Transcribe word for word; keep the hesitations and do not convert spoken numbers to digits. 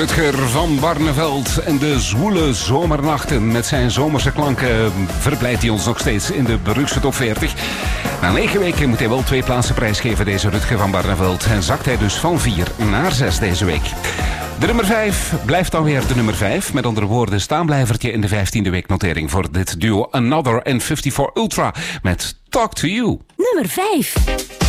Rutger van Barneveld en de zwoele zomernachten. Met zijn zomerse klanken verblijft hij ons nog steeds in de Brugse top veertig. Na negen weken moet hij wel twee plaatsen prijsgeven, deze Rutger van Barneveld. En zakt hij dus van vier naar zes deze week. De nummer vijf blijft dan weer de nummer vijf. Met andere woorden, staanblijvertje in de vijftiende weeknotering voor dit duo Another en vijfenvijftig Ultra met Talk to You. Nummer vijf.